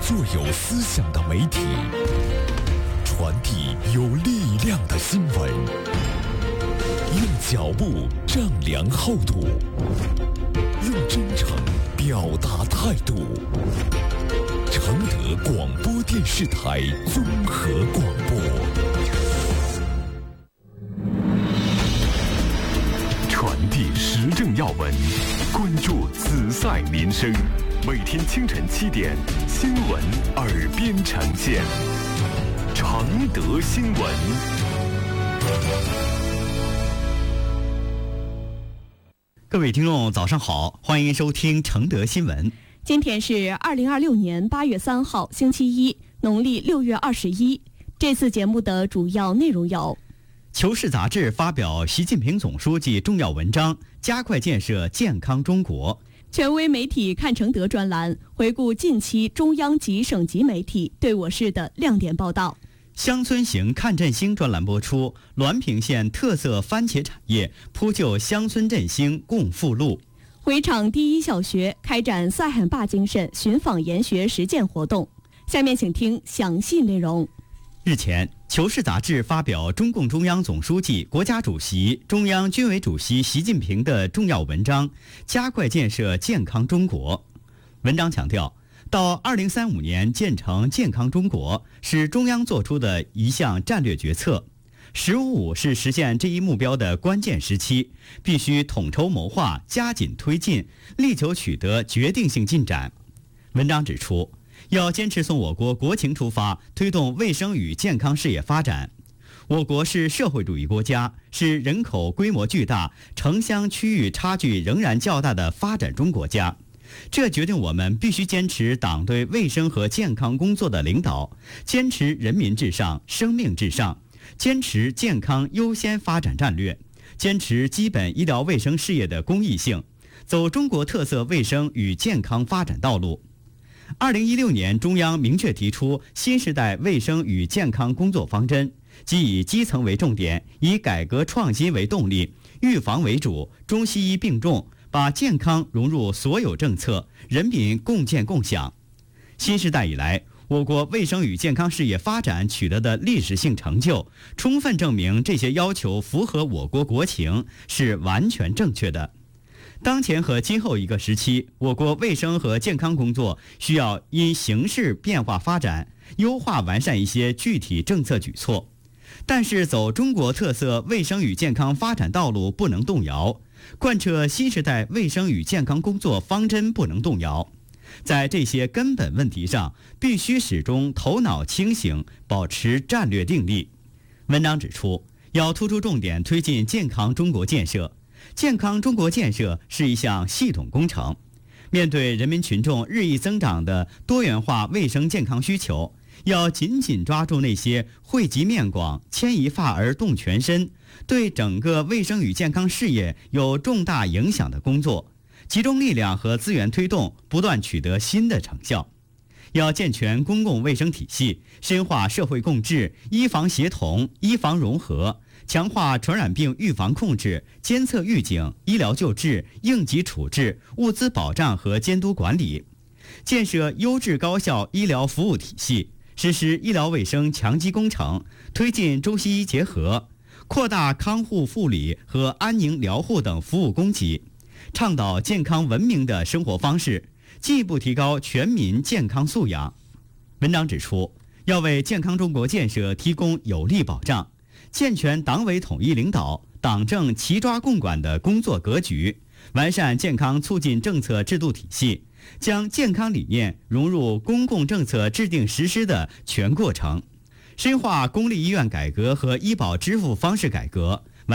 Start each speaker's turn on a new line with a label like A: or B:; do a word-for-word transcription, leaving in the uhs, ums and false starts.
A: 做有思想的媒体，传递有力量的新闻，用脚步丈量厚度，用真诚表达态度。承德广播电视台综合广播，传递时政要闻，关注此赛民生。每天清晨七点，新闻耳边呈现。承德新闻。
B: 各位听众，早上好，欢迎收听承德新闻。
C: 今天是二零二六年八月三号，星期一，农历六月二十一。这次节目的主要内容有：
B: 《求是》杂志发表习近平总书记重要文章，加快建设健康中国；
C: 权威媒体看承德专栏回顾近期中央及省级媒体对我市的亮点报道；
B: 乡村行看振兴专栏播出，滦平县特色番茄产业铺就乡村振兴共富路；
C: 回厂第一小学开展塞罕坝精神寻访研学实践活动。下面请听详细内容。
B: 日前，《求是》杂志发表中共中央总书记、国家主席、中央军委主席习近平的重要文章，加快建设健康中国。文章强调，到二零三五年建成健康中国是中央作出的一项战略决策。十五五是实现这一目标的关键时期，必须统筹谋划，加紧推进，力求取得决定性进展。文章指出，要坚持从我国国情出发，推动卫生与健康事业发展。我国是社会主义国家，是人口规模巨大、城乡区域差距仍然较大的发展中国家。这决定我们必须坚持党对卫生和健康工作的领导，坚持人民至上、生命至上，坚持健康优先发展战略，坚持基本医疗卫生事业的公益性，走中国特色卫生与健康发展道路。二零一六年，中央明确提出新时代卫生与健康工作方针，即以基层为重点，以改革创新为动力，预防为主，中西医并重，把健康融入所有政策，人民共建共享。新时代以来，我国卫生与健康事业发展取得的历史性成就，充分证明这些要求符合我国国情，是完全正确的。当前和今后一个时期，我国卫生和健康工作需要因形势变化发展，优化完善一些具体政策举措。但是走中国特色卫生与健康发展道路不能动摇，贯彻新时代卫生与健康工作方针不能动摇。在这些根本问题上，必须始终头脑清醒，保持战略定力。文章指出，要突出重点推进健康中国建设。健康中国建设是一项系统工程，面对人民群众日益增长的多元化卫生健康需求，要紧紧抓住那些惠及面广、牵一发而动全身，对整个卫生与健康事业有重大影响的工作，集中力量和资源推动，不断取得新的成效。要健全公共卫生体系，深化社会共治、医防协同、医防融合，强化传染病预防控制、监测预警、医疗救治、应急处置、物资保障和监督管理，建设优质高效医疗服务体系，实施医疗卫生强基工程，推进中西医结合，扩大康护护理和安宁疗护等服务供给，倡导健康文明的生活方式，进一步提高全民健康素养。文章指出，要为健康中国建设提供有力保障，健全党委统一领导、党政齐抓共管的工作格局，完善健康促进政策制度体系，将健康理念融入公共政策制定实施的全过程，深化公立医院改革和医保支付方式改革，